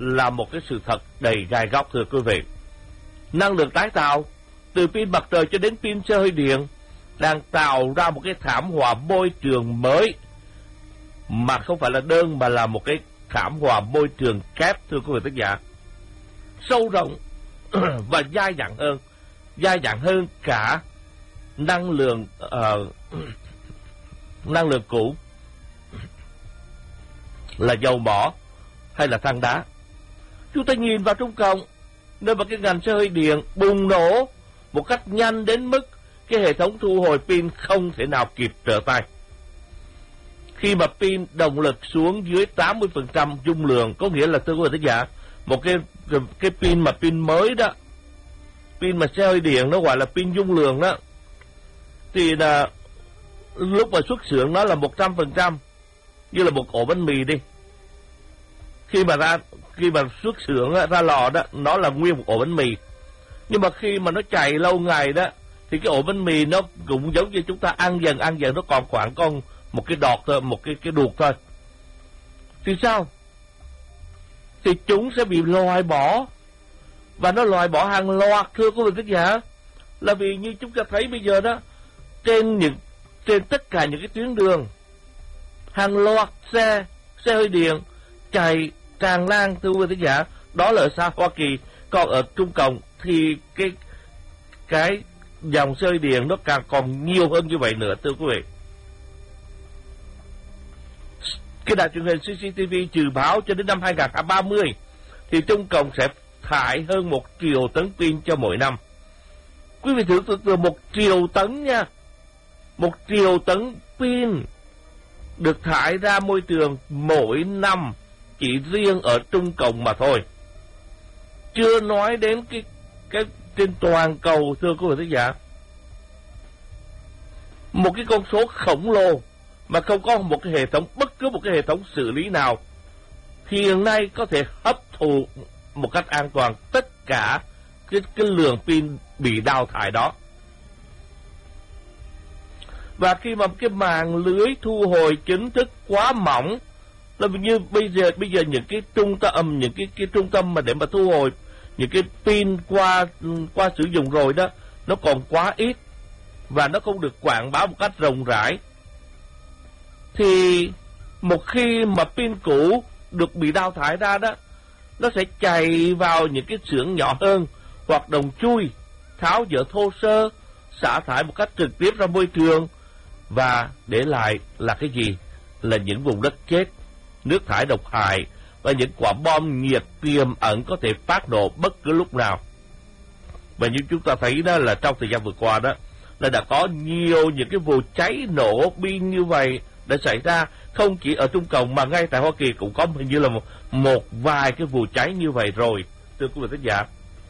là một cái sự thật đầy gai góc, thưa quý vị. Năng lượng tái tạo từ pin mặt trời cho đến pin xe hơi điện đang tạo ra một cái thảm họa môi trường mới, mà không phải là đơn mà là một cái thảm họa môi trường kép, thưa quý vị thính giả, sâu rộng và dai dẳng hơn cả năng lượng cũ là dầu mỏ hay là than đá. Chúng ta nhìn vào Trung Cộng, nơi mà cái ngành xe hơi điện bùng nổ một cách nhanh đến mức cái hệ thống thu hồi pin không thể nào kịp trở tay. Khi mà pin động lực xuống dưới 80% dung lượng, có nghĩa là, thưa quý vị thính giả, một cái pin mới đó, pin mà xe hơi điện nó gọi là pin dung lượng đó, thì là lúc mà xuất xưởng nó là 100%, như là một ổ bánh mì đi. Khi mà xuất xưởng ra lò đó, nó là nguyên một ổ bánh mì. Nhưng mà khi mà nó chạy lâu ngày đó, thì cái ổ bánh mì nó cũng giống như chúng ta ăn dần nó còn khoảng một cái đọt thôi, một cái đuột thôi. Thì sao? Thì chúng sẽ bị loại bỏ, và nó loại bỏ hàng loạt, thưa quý vị khán giả. Là vì như chúng ta thấy bây giờ đó, trên tất cả những cái tuyến đường, hàng loạt xe hơi điện chạy tràn lan, thưa quý vị khán giả. Đó là ở xa Hoa Kỳ. Còn ở Trung Cộng thì cái dòng xe hơi điện nó càng còn nhiều hơn như vậy nữa, thưa quý vị. Cái đài truyền hình CCTV dự báo cho đến năm 2030 thì Trung Cộng sẽ thải hơn 1 triệu tấn pin cho mỗi năm. Quý vị tưởng tượng 1 triệu tấn nha. 1 triệu tấn pin được thải ra môi trường mỗi năm chỉ riêng ở Trung Cộng mà thôi. Chưa nói đến cái trên toàn cầu, thưa quý vị thính giả. Một cái con số khổng lồ mà không có bất cứ một cái hệ thống xử lý nào hiện nay có thể hấp thụ một cách an toàn tất cả cái lượng pin bị đào thải đó. Và khi mà cái màng lưới thu hồi chính thức quá mỏng, là như bây giờ những cái trung tâm mà để mà thu hồi những cái pin qua sử dụng rồi đó, nó còn quá ít và nó không được quảng bá một cách rộng rãi. Thì một khi mà pin cũ được bị đào thải ra đó, nó sẽ chạy vào những cái xưởng nhỏ hơn, hoạt động chui, tháo dỡ thô sơ, xả thải một cách trực tiếp ra môi trường, và để lại là cái gì? Là những vùng đất chết, nước thải độc hại và những quả bom nhiệt tiềm ẩn có thể phát nổ bất cứ lúc nào. Và như chúng ta thấy đó, là trong thời gian vừa qua đó, là đã có nhiều những cái vụ cháy nổ pin như vậy đã xảy ra, không chỉ ở Trung Cộng mà ngay tại Hoa Kỳ cũng có hình như là một vài cái vụ cháy như vậy rồi, thưa quý vị khán giả.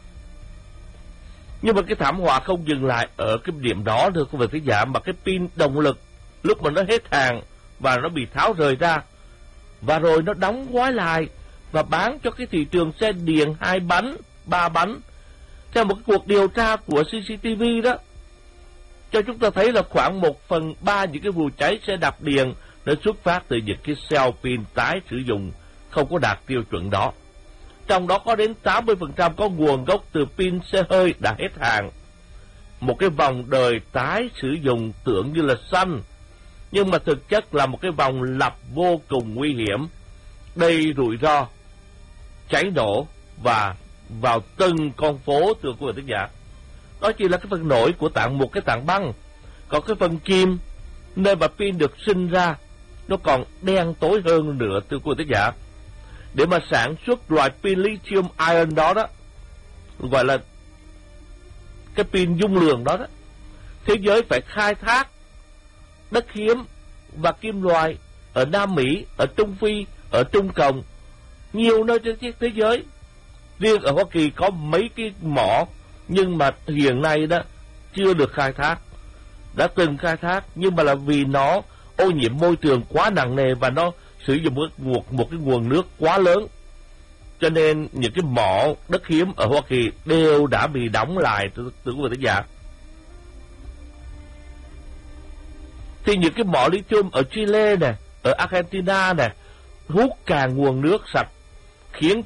Nhưng mà cái thảm họa không dừng lại ở cái điểm đó, thưa quý vị khán giả, mà cái pin động lực lúc mà nó hết hàng và nó bị tháo rời ra, và rồi nó đóng gói lại và bán cho cái thị trường xe điện 2 bánh, 3 bánh. Theo một cái cuộc điều tra của CCTV đó, cho chúng ta thấy là khoảng 1/3 những cái vụ cháy xe đạp điện nó xuất phát từ những cái cell pin tái sử dụng không có đạt tiêu chuẩn đó. Trong đó có đến 80% có nguồn gốc từ pin xe hơi đã hết hàng. Một cái vòng đời tái sử dụng tưởng như là xanh, nhưng mà thực chất là một cái vòng lặp vô cùng nguy hiểm, đầy rủi ro, cháy nổ và vào từng con phố, thưa quý vị khán giả. Đó chỉ là cái phần nổi của một cái tảng băng. Còn cái phần kim, nơi mà pin được sinh ra, nó còn đen tối hơn nữa, thưa quý vị khán giả. Để mà sản xuất loại pin lithium ion đó đó, gọi là cái pin dung lượng đó đó, thế giới phải khai thác đất hiếm và kim loại ở Nam Mỹ, ở Trung Phi, ở Trung Cộng, nhiều nơi trên thế giới. Riêng ở Hoa Kỳ có mấy cái mỏ, nhưng mà hiện nay đó chưa được khai thác. Đã từng khai thác nhưng mà là vì nó ô nhiễm môi trường quá nặng nề và nó sử dụng một cái nguồn nước quá lớn, cho nên những cái mỏ đất hiếm ở Hoa Kỳ đều đã bị đóng lại, thưa quý vị khán giả. Thì những cái mỏ lithium ở Chile này, ở Argentina này, hút càng nguồn nước sạch, khiến